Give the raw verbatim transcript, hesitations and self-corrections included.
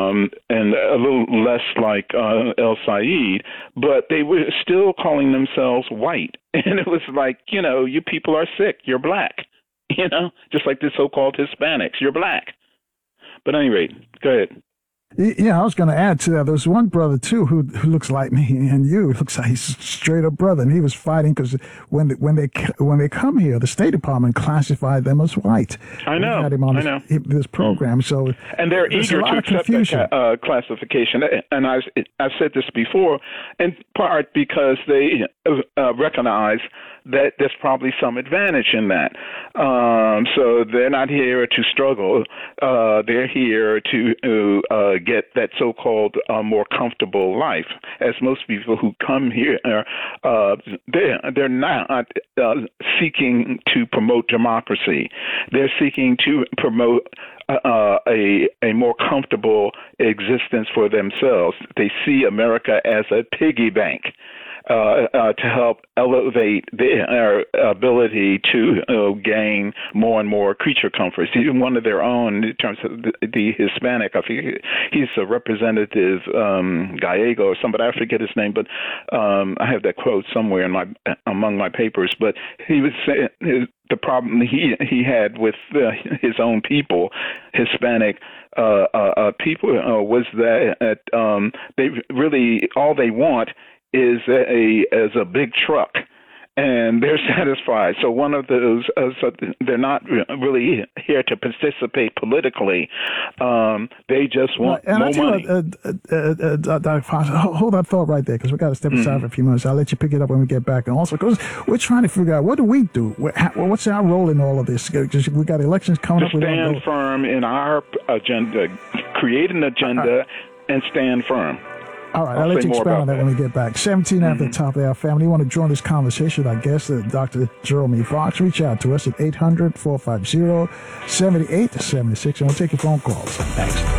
um, and a little less like uh, El Said, but they were still calling themselves white. And it was like, you know, you people are sick. You're black. You know, just like the so-called Hispanics. You're black. But at any rate, go ahead. Yeah, I was going to add to that. There's one brother, too, who, who looks like me and you. Looks like he's a straight-up brother. And he was fighting because when, when, they, when they come here, the State Department classified them as white. I know. Had him on I this, know. this program. So and they're eager to accept that uh, classification. And I've, I've said this before, in part because they uh, recognize that there's probably some advantage in that. Um, so they're not here to struggle. Uh, they're here to uh, get that so-called uh, more comfortable life. As most people who come here, uh, they're, they're not uh, seeking to promote democracy. They're seeking to promote Uh, a a more comfortable existence for themselves. They see America as a piggy bank uh, uh, to help elevate their ability to uh, gain more and more creature comforts. Even one of their own, in terms of the, the Hispanic, I think he's a representative um, Gallego or somebody, I forget his name, but um, I have that quote somewhere in my among my papers. But he was saying his, the problem he he had with uh, his own people, Hispanic uh, uh, uh, people, uh, was that um, they really all they want is a as a big truck, and they're satisfied. So one of those, uh, so they're not really here to participate politically. Um, they just want and more I tell money. You, uh, uh, uh, uh, Doctor Fox, hold that thought right there, because we got to step aside mm-hmm. for a few minutes. I'll let you pick it up when we get back. And also, because we're trying to figure out, what do we do? What's our role in all of this? Because we got elections coming to up. Stand firm in our agenda, create an agenda, uh, and stand firm. All right, I'll, I'll let you expand on that, that when we get back. seventeen mm-hmm. after the top of the hour, family. You want to join this conversation with our guest, uh, Doctor Jerome Fox? Reach out to us at eight hundred, four five zero, seven eight seven six, and we'll take your phone calls. Thanks.